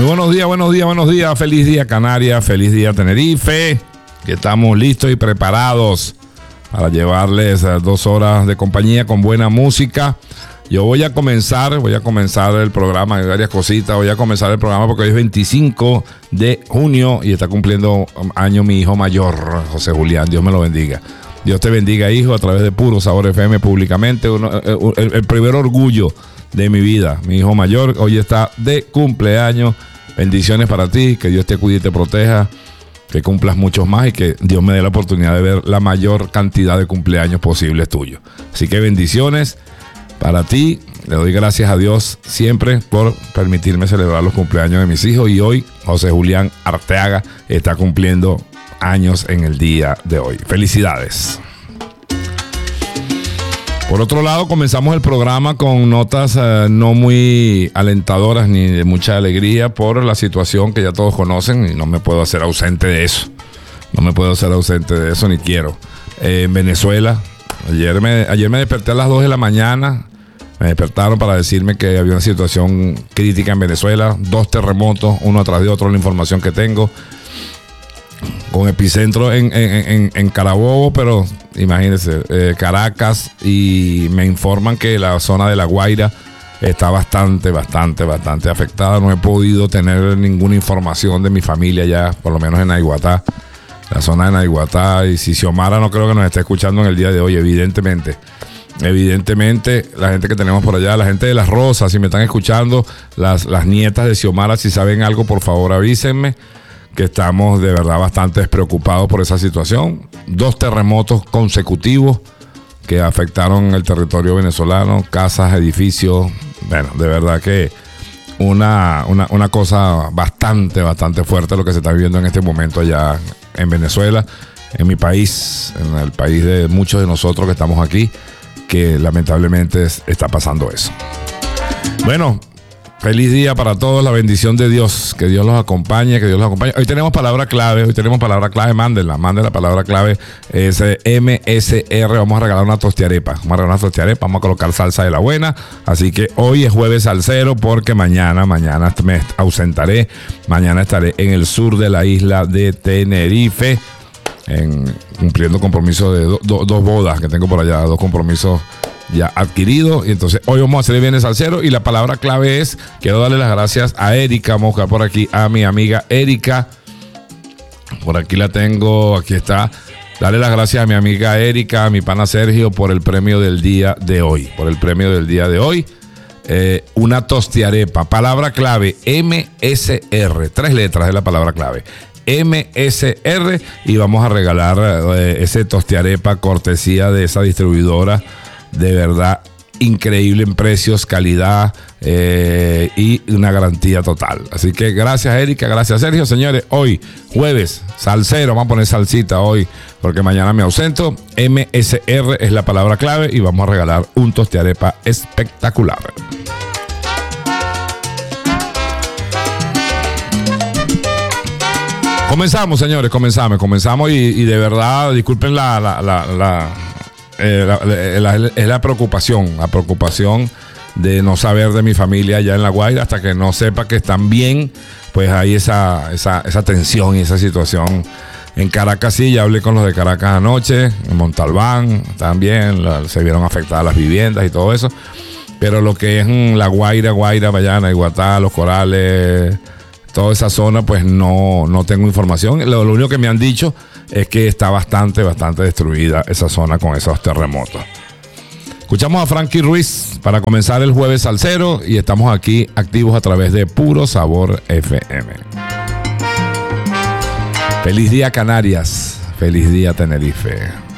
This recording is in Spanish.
Muy buenos días. Feliz día Canarias, feliz día Tenerife. Que estamos listos y preparados para llevarles 2 horas de compañía con buena música. Yo voy a comenzar el programa, hay varias cositas. Voy a comenzar el programa porque hoy es 25 de junio y está cumpliendo año mi hijo mayor, José Julián. Dios me lo bendiga. Dios te bendiga, hijo, a través de Puro Sabor FM públicamente. El primer orgullo de mi vida, mi hijo mayor, hoy está de cumpleaños. Bendiciones para ti, que Dios te cuide y te proteja, que cumplas muchos más y que Dios me dé la oportunidad de ver la mayor cantidad de cumpleaños posibles tuyos. Así que bendiciones para ti. Le doy gracias a Dios siempre por permitirme celebrar los cumpleaños de mis hijos. Y hoy José Julián Arteaga está cumpliendo años en el día de hoy. Felicidades. Por otro lado, comenzamos el programa con notas no muy alentadoras ni de mucha alegría por la situación que ya todos conocen y no me puedo hacer ausente de eso. Ni quiero. En Venezuela, ayer me desperté a las 2 de la mañana. Me despertaron para decirme que había una situación crítica en Venezuela. 2 terremotos, uno tras de otro, la información que tengo. Con epicentro en Carabobo, pero imagínense, Caracas, y me informan que la zona de La Guaira está bastante afectada. No he podido tener ninguna información de mi familia ya, por lo menos en Naiguatá, la zona de Naiguatá, y si Xiomara no creo que nos esté escuchando en el día de hoy, evidentemente, la gente que tenemos por allá, la gente de Las Rosas, si me están escuchando, las nietas de Xiomara, si saben algo, por favor avísenme, que estamos de verdad bastante despreocupados por esa situación. 2 terremotos consecutivos que afectaron el territorio venezolano, casas, edificios. Bueno, de verdad que una cosa bastante fuerte lo que se está viviendo en este momento allá en Venezuela, en mi país, en el país de muchos de nosotros que estamos aquí, que lamentablemente está pasando eso. Bueno, feliz día para todos, la bendición de Dios, que Dios los acompañe, Hoy tenemos palabra clave, mándenla palabra clave, es MSR, vamos a regalar una tostiarepa, vamos a colocar salsa de la buena, así que hoy es jueves salsero porque mañana me ausentaré, mañana estaré en el sur de la isla de Tenerife, cumpliendo compromiso de 2 bodas que tengo por allá, 2 compromisos ya adquirido, y entonces hoy vamos a hacer el Viernes Salsero y la palabra clave es, quiero darle las gracias a Erika, vamos a buscar por aquí a mi amiga Erika, por aquí la tengo, aquí está, darle las gracias a mi amiga Erika, a mi pana Sergio por el premio del día de hoy, una tostiarepa, palabra clave MSR, 3 letras de la palabra clave MSR, y vamos a regalar ese tostiarepa cortesía de esa distribuidora de verdad increíble en precios, calidad y una garantía total. Así que gracias Erika, gracias Sergio. Señores, hoy jueves salsero, vamos a poner salsita hoy porque mañana me ausento. MSR es la palabra clave y vamos a regalar un tostiarepa espectacular. Comenzamos, señores, comenzamos y de verdad, disculpen es la preocupación de no saber de mi familia allá en La Guaira hasta que no sepa que están bien, pues hay esa tensión y esa situación. En Caracas sí, ya hablé con los de Caracas anoche, en Montalbán también, se vieron afectadas las viviendas y todo eso, pero lo que es La Guaira, Bayana, Iguatá, Los Corales, toda esa zona, pues no tengo información. Lo único que me han dicho es que está bastante destruida esa zona con esos terremotos. Escuchamos a Frankie Ruiz para comenzar el jueves salsero y estamos aquí activos a través de Puro Sabor FM. Feliz día Canarias, feliz día Tenerife.